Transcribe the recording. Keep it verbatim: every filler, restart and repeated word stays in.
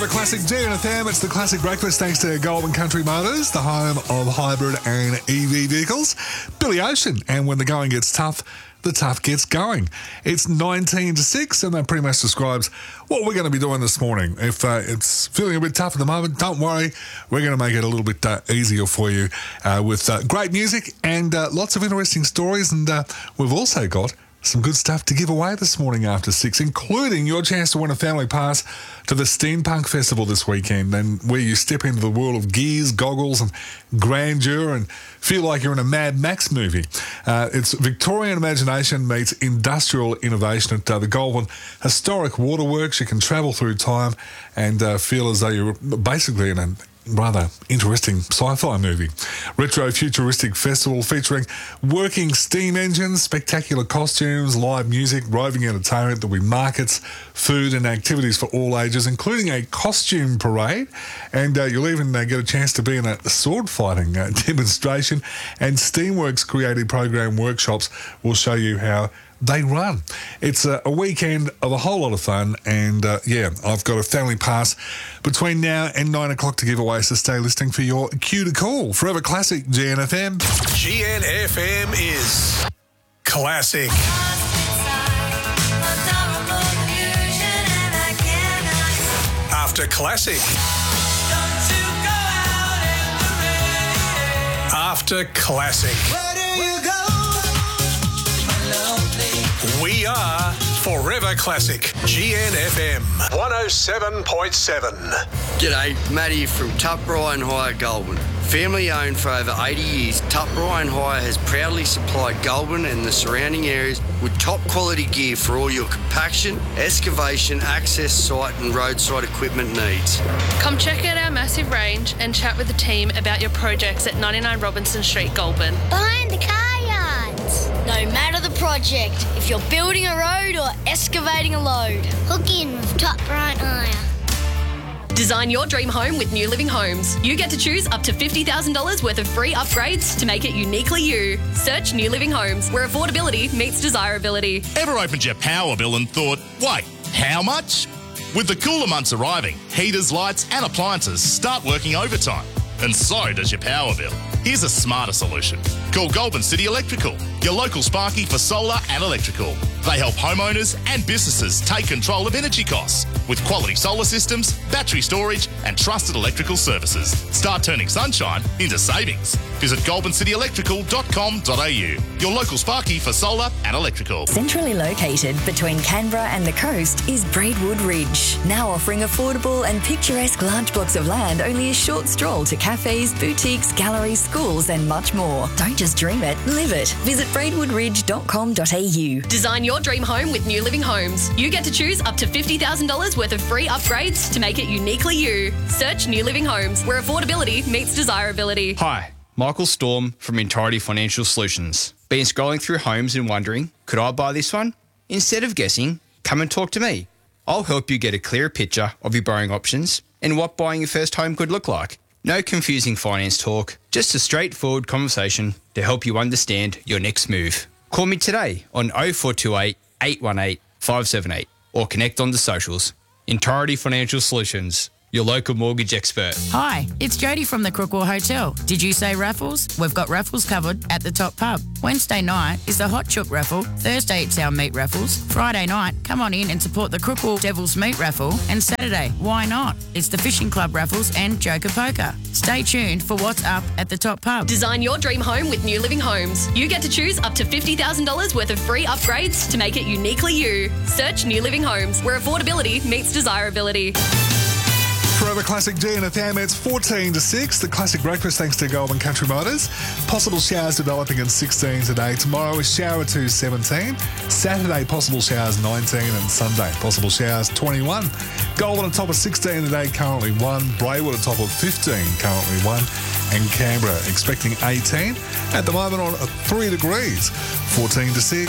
The Classic G N F M, it's the Classic Breakfast thanks to Goulburn Country Motors, the home of hybrid and E V vehicles. Billy Ocean, and when the going gets tough, the tough gets going. It's nineteen to six, and that pretty much describes what we're going to be doing this morning. If uh, it's feeling a bit tough at the moment, don't worry. We're going to make it a little bit uh, easier for you uh, with uh, great music and uh, lots of interesting stories. And uh, we've also got some good stuff to give away this morning after six, including your chance to win a family pass to the Steampunk Festival this weekend, and where you step into the world of gears, goggles and grandeur and feel like you're in a Mad Max movie. Uh, it's Victorian imagination meets industrial innovation at uh, the Goulburn Historic Waterworks. You can travel through time and uh, feel as though you're basically in a rather interesting sci-fi movie. Retro futuristic festival featuring working steam engines, spectacular costumes, live music, roving entertainment. There'll be markets, food and activities for all ages, including a costume parade, and uh, you'll even uh, get a chance to be in a sword fighting uh, demonstration, and Steamworks creative program workshops will show you how they run. It's a, a weekend of a whole lot of fun, and uh, yeah, I've got a family pass between now and nine o'clock to give away, so stay listening for your cue to call. Forever Classic G N F M. G N F M is classic. After classic. After classic. Where do you go? We are Forever Classic. G N F M one oh seven point seven. G'day, Matty from Tup Ryan Hire Goulburn. Family owned for over eighty years, Tup Ryan Hire has proudly supplied Goulburn and the surrounding areas with top quality gear for all your compaction, excavation, access site and roadside equipment needs. Come check out our massive range and chat with the team about your projects at ninety-nine Robinson Street, Goulburn. Behind the car yards. No matter the project, if you're building a road or excavating a load, hook in with Tup Ryan Hire. Design your dream home with New Living Homes. You get to choose up to fifty thousand dollars worth of free upgrades to make it uniquely you. Search New Living Homes, where affordability meets desirability. Ever opened your power bill and thought, wait, how much? With the cooler months arriving, heaters, lights and appliances start working overtime. And so does your power bill. Here's a smarter solution. Call Goulburn City Electrical, your local Sparky for solar and electrical. They help homeowners and businesses take control of energy costs with quality solar systems, battery storage and trusted electrical services. Start turning sunshine into savings. Visit goulburn city electrical dot com dot a u, your local Sparky for solar and electrical. Centrally located between Canberra and the coast is Braidwood Ridge, now offering affordable and picturesque large blocks of land only a short stroll to cafes, boutiques, galleries, schools and much more. Don't just dream it, live it. Visit braidwood ridge dot com dot a u. Design your dream home with New Living Homes. You get to choose up to fifty thousand dollars worth of free upgrades to make it uniquely you. Search New Living Homes, where affordability meets desirability. Hi, Michael Storm from Entirety Financial Solutions. Been scrolling through homes and wondering, could I buy this one? Instead of guessing, come and talk to me. I'll help you get a clearer picture of your borrowing options and what buying your first home could look like. No confusing finance talk, just a straightforward conversation to help you understand your next move. Call me today on oh four two eight, eight one eight, five seven eight or connect on the socials. Entirety Financial Solutions, your local mortgage expert. Hi, it's Jodie from the Crookwell Hotel. Did you say raffles? We've got raffles covered at the Top Pub. Wednesday night is the Hot Chook raffle. Thursday it's our meat raffles. Friday night, come on in and support the Crookwell Devil's Meat raffle. And Saturday, why not? It's the Fishing Club raffles and Joker Poker. Stay tuned for what's up at the Top Pub. Design your dream home with New Living Homes. You get to choose up to fifty thousand dollars worth of free upgrades to make it uniquely you. Search New Living Homes, where affordability meets desirability. Forever Classic G N F M, it's fourteen to six. The Classic Breakfast thanks to Goulburn Country Motors. Possible showers developing at sixteen today. Tomorrow is shower to seventeen. Saturday, possible showers nineteen. And Sunday, possible showers twenty-one. Goulburn on top of sixteen today, currently one. Braidwood on top of fifteen, currently one. And Canberra expecting eighteen. At the moment on three degrees, fourteen to six.